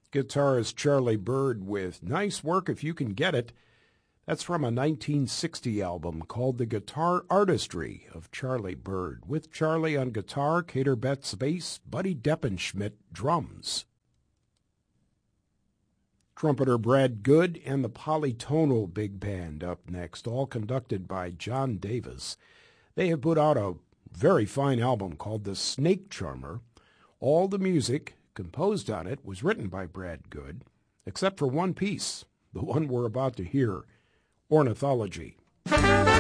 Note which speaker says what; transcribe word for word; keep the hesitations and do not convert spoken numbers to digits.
Speaker 1: Guitarist Charlie Byrd with Nice Work If You Can Get It. That's from a nineteen sixty album called The Guitar Artistry of Charlie Byrd, with Charlie on guitar, Kater Betts bass, Buddy Deppenschmidt drums. Trumpeter Brad Good and the Polytonal Big Band up next, all conducted by John Davis. They have put out a very fine album called The Snake Charmer. All the music composed on it was written by Brad Good, except for one piece, the one we're about to hear, Ornithology.